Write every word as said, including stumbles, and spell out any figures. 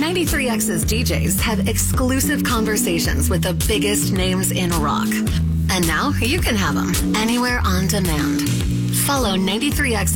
ninety-three X's D Js have exclusive conversations with the biggest names in rock. And now you can have them anywhere on demand. Follow ninety-three X